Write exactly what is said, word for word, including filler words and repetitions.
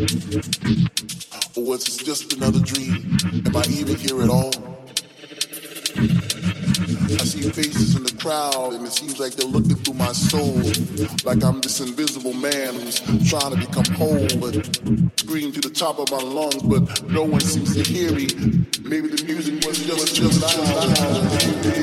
Or was it just another dream? Am I even here at all? I see faces in the crowd and it seems like they're looking through my soul, like I'm this invisible man who's trying to become whole, but scream to the top of my lungs, but no one seems to hear me. Maybe the music was just just loud.